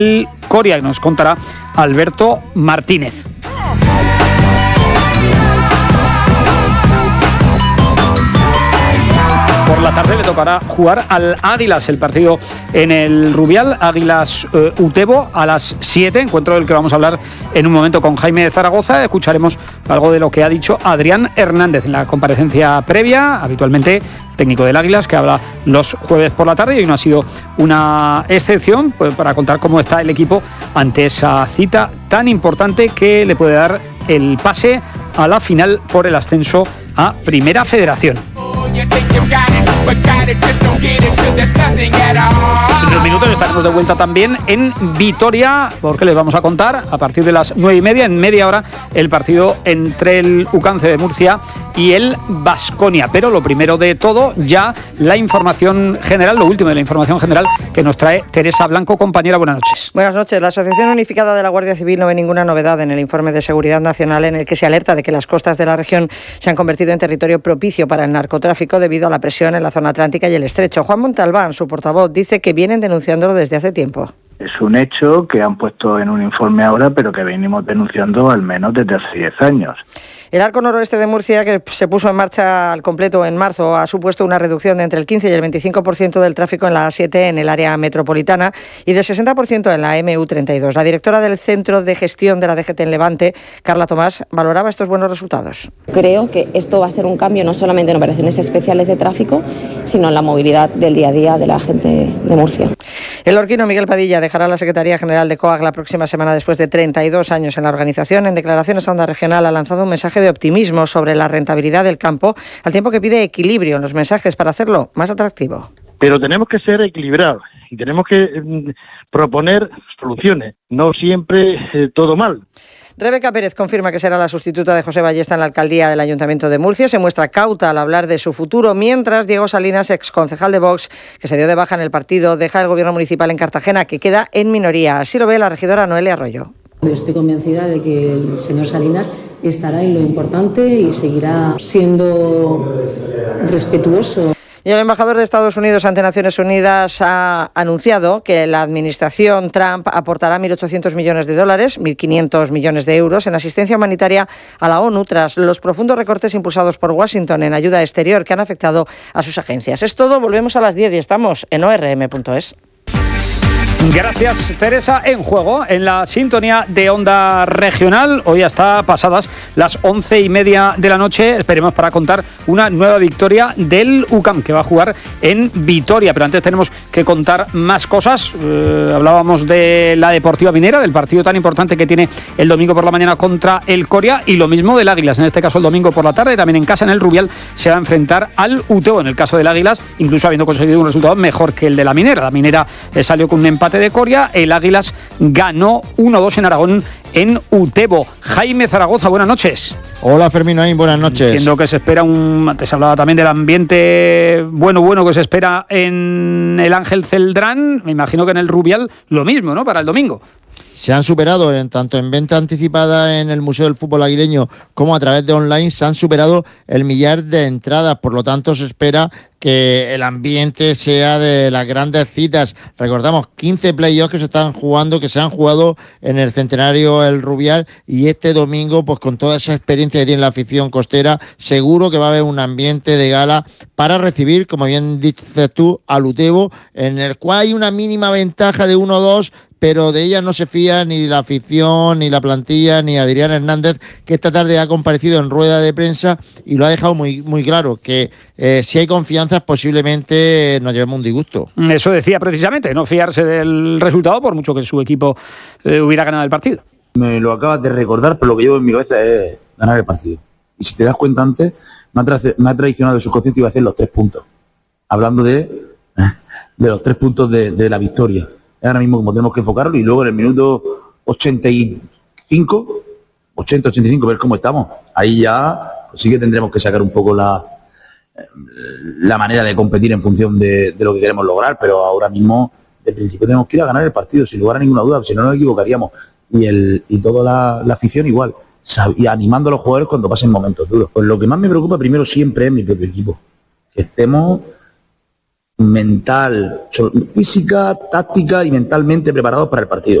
el Coria, y nos contará Alberto Martínez. Por la tarde le tocará jugar al Águilas, el partido en el Rubial, Águilas Utebo a las 7, encuentro del que vamos a hablar en un momento con Jaime de Zaragoza. Escucharemos algo de lo que ha dicho Adrián Hernández en la comparecencia previa, habitualmente el técnico del Águilas, que habla los jueves por la tarde, y hoy no ha sido una excepción, pues, para contar cómo está el equipo ante esa cita tan importante que le puede dar el pase a la final por el ascenso a Primera Federación. En unos minutos estaremos de vuelta también en Vitoria, porque les vamos a contar a partir de las 9:30, en media hora, el partido entre el UCANCE de Murcia y el Baskonia. Pero lo primero de todo, ya la información general, lo último de la información general que nos trae Teresa Blanco. Compañera, buenas noches. Buenas noches. La Asociación Unificada de la Guardia Civil no ve ninguna novedad en el informe de Seguridad Nacional, en el que se alerta de que las costas de la región se han convertido en territorio propicio para el narcotráfico debido a la presión en la zona atlántica y el estrecho. Juan Montalbán, su portavoz, dice que vienen denunciándolo desde hace tiempo. Es un hecho que han puesto en un informe ahora, pero que venimos denunciando al menos desde hace 10 años. El arco noroeste de Murcia, que se puso en marcha al completo en marzo, ha supuesto una reducción de entre el 15 y el 25% del tráfico en la A7 en el área metropolitana y del 60% en la MU32. La directora del Centro de Gestión de la DGT en Levante, Carla Tomás, valoraba estos buenos resultados. Creo que esto va a ser un cambio no solamente en operaciones especiales de tráfico, sino en la movilidad del día a día de la gente de Murcia. El lorquino Miguel Padilla dejará la Secretaría General de COAG la próxima semana después de 32 años en la organización. En declaraciones a Onda Regional ha lanzado un mensaje de optimismo sobre la rentabilidad del campo, al tiempo que pide equilibrio en los mensajes para hacerlo más atractivo. Pero tenemos que ser equilibrados y tenemos que proponer soluciones, no siempre todo mal. Rebeca Pérez confirma que será la sustituta de José Ballesta en la alcaldía del Ayuntamiento de Murcia. Se muestra cauta al hablar de su futuro, mientras Diego Salinas, exconcejal de Vox, que se dio de baja en el partido, deja el gobierno municipal en Cartagena, que queda en minoría. Así lo ve la regidora Noelia Arroyo. Estoy convencida de que el señor Salinas estará en lo importante y seguirá siendo respetuoso. Y el embajador de Estados Unidos ante Naciones Unidas ha anunciado que la administración Trump aportará $1.800 millones, 1.500 millones de euros en asistencia humanitaria a la ONU tras los profundos recortes impulsados por Washington en ayuda exterior que han afectado a sus agencias. Es todo, volvemos a las 10 y estamos en ORM.es. Gracias, Teresa. En juego, en la sintonía de Onda Regional, hoy hasta pasadas las 11:30 de la noche, esperemos para contar una nueva victoria del UCAM, que va a jugar en Vitoria. Pero antes tenemos que contar más cosas. Hablábamos de la Deportiva Minera, del partido tan importante que tiene el domingo por la mañana contra el Coria, y lo mismo del Águilas, en este caso el domingo por la tarde, también en casa en el Rubial, se va a enfrentar al Utebo. En el caso del Águilas, incluso habiendo conseguido un resultado mejor que el de la Minera. La Minera salió con un empate de Coria, el Águilas ganó 1-2 en Aragón en Utebo. Jaime Zaragoza, buenas noches. Hola Fermín, buenas noches. Entiendo que se espera antes hablaba también del ambiente bueno que se espera en el Ángel Celdrán, me imagino que en el Rubial lo mismo, ¿no?, para el domingo. Se han superado, tanto en venta anticipada en el Museo del Fútbol Aguileño como a través de online, se han superado el 1.000.000 de entradas, por lo tanto se espera que el ambiente sea de las grandes citas. Recordamos 15 playoffs que se han jugado en el Centenario El Rubial, y este domingo, pues con toda esa experiencia que tiene la afición costera, seguro que va a haber un ambiente de gala para recibir, como bien dices tú, al Utebo, en el cual hay una mínima ventaja de 1-2, pero de ella no se fía ni la afición, ni la plantilla, ni Adrián Hernández, que esta tarde ha comparecido en rueda de prensa y lo ha dejado muy, muy claro, que si hay confianza posiblemente nos llevemos un disgusto. Eso decía precisamente, no fiarse del resultado por mucho que su equipo hubiera ganado el partido. Me lo acabas de recordar, pero lo que llevo en mi cabeza es ganar el partido. Y si te das cuenta antes, me ha traicionado el subconsciente y iba a hacer los 3 puntos. Hablando de los 3 puntos de la victoria. Ahora mismo como tenemos que enfocarlo, y luego en el minuto 85, ver cómo estamos. Ahí ya pues sí que tendremos que sacar un poco la manera de competir en función de lo que queremos lograr, pero ahora mismo de principio tenemos que ir a ganar el partido, sin lugar a ninguna duda, si no nos equivocaríamos. Y toda la afición igual, y animando a los jugadores cuando pasen momentos duros. Pues lo que más me preocupa primero siempre es mi propio equipo, que estemos mental, física, táctica y mentalmente preparados para el partido.